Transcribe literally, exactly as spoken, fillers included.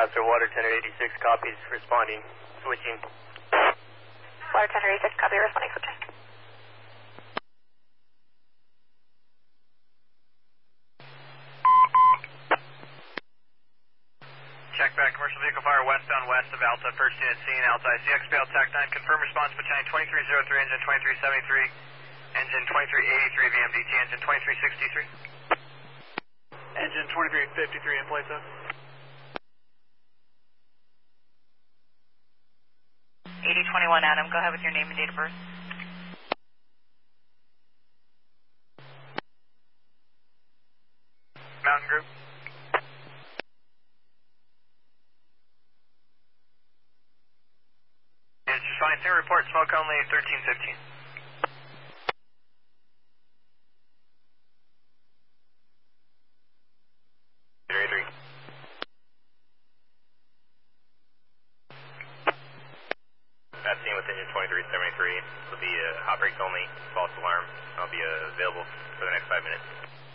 After Water Tender eighty-six copies, responding, switching. Water Tender eighty-six, copy, responding, switching. Check back, commercial vehicle fire westbound west of Alta, first unit scene, Alta I C X B L TAC nine, confirm response battalion twenty-three oh three, engine twenty-three seventy-three, engine twenty-three eighty-three, V M D T, engine twenty-three sixty-three. Engine twenty-three fifty-three in place of. eighty twenty-one Adam, go ahead with your name and date of birth. Mountain Group. It's just fine. Same report, smoke only, thirteen fifteen. thirty-three. That scene with engine twenty-three seventy-three will be uh, hot brakes only, false alarm. I'll be uh, available for the next five minutes.